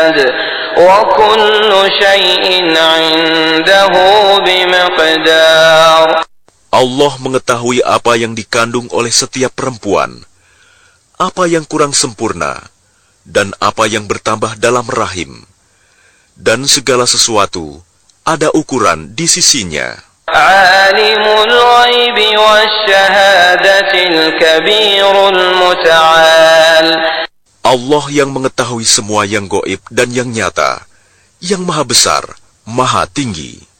العباد وكل شيء عنده بمقدار. Allah mengetahui apa yang dikandung oleh setiap perempuan, apa yang kurang sempurna, dan apa yang bertambah dalam rahim. Dan segala sesuatu ada ukuran di sisinya. Alimul ghaibi wasyahadatil kabirul muta'al. Allah yang mengetahui semua yang gaib dan yang nyata, yang maha besar, maha tinggi.